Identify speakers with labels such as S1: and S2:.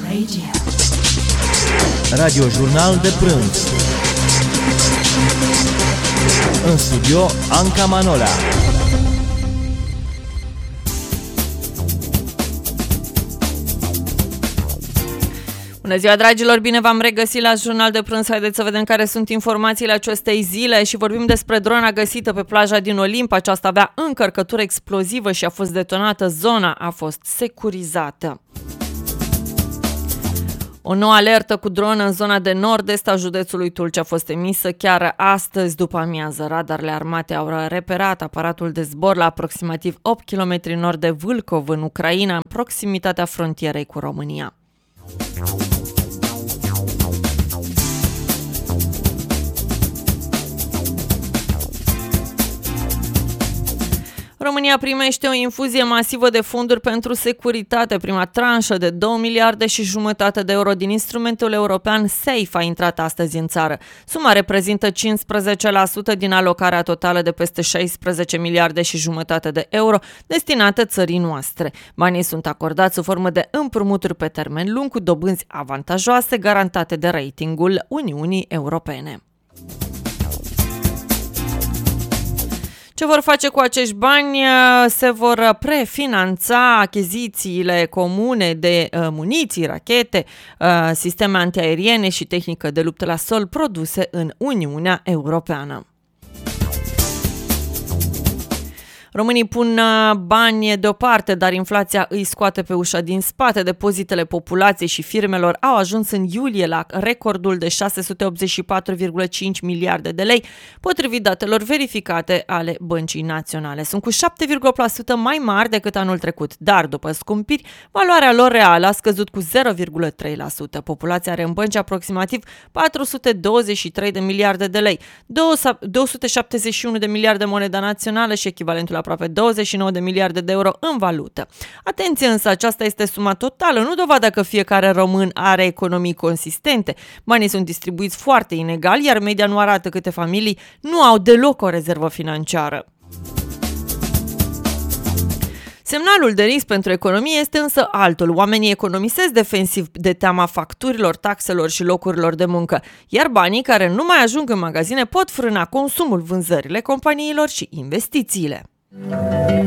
S1: Radiojurnal de prânz. În studio, Anca Manola.
S2: Bună ziua, dragilor! Bine v-am regăsit la Jurnal de Prânz. Haideți să vedem care sunt informațiile acestei zile și vorbim despre drona găsită pe plaja din Olimp. Aceasta avea încărcătură explozivă și a fost detonată. Zona a fost securizată. O nouă alertă cu dronă în zona de nord-est a județului Tulcea a fost emisă chiar astăzi după amiază. Radarele armate au reperat aparatul de zbor la aproximativ 8 km nord de Vâlcov, în Ucraina, în proximitatea frontierei cu România. România primește o infuzie masivă de fonduri pentru securitate. Prima tranșă de 2 miliarde și jumătate de euro din instrumentul european SAFE a intrat astăzi în țară. Suma reprezintă 15% din alocarea totală de peste 16 miliarde și jumătate de euro destinată țării noastre. Banii sunt acordați sub formă de împrumuturi pe termen lung cu dobânzi avantajoase garantate de ratingul Uniunii Europene. Ce vor face cu acești bani? Se vor prefinanța achizițiile comune de muniții, rachete, sisteme antiaeriene și tehnică de luptă la sol produse în Uniunea Europeană. Românii pun bani deoparte, dar inflația îi scoate pe ușa din spate. Depozitele populației și firmelor au ajuns în iulie la recordul de 684,5 miliarde de lei, potrivit datelor verificate ale Băncii Naționale. Sunt cu 7,8% mai mari decât anul trecut, dar după scumpiri, valoarea lor reală a scăzut cu 0,3%. Populația are în bănci aproximativ 423 de miliarde de lei, 271 de miliarde moneda națională și echivalentul aproape 29 de miliarde de euro în valută. Atenție însă, aceasta este suma totală, nu dovadă că fiecare român are economii consistente. Banii sunt distribuiți foarte inegal, iar media nu arată câte familii nu au deloc o rezervă financiară. Semnalul de risc pentru economie este însă altul. Oamenii economisesc defensiv de teama facturilor, taxelor și locurilor de muncă, iar banii care nu mai ajung în magazine pot frâna consumul, vânzările companiilor și investițiile.